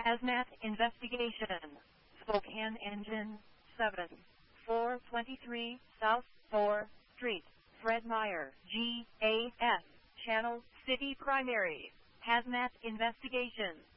Hazmat investigation. Spokane Engine 7. 423 South 4th Street. Fred Meyer, GAF. Channel City Primary. Hazmat investigation.